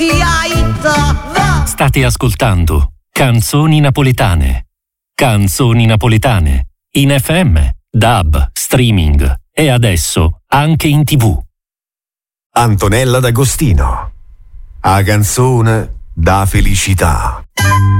State ascoltando Canzoni Napoletane. Canzoni Napoletane. In FM, DAB, streaming e adesso anche in TV. Antonella D'Agostino. A canzone da felicità.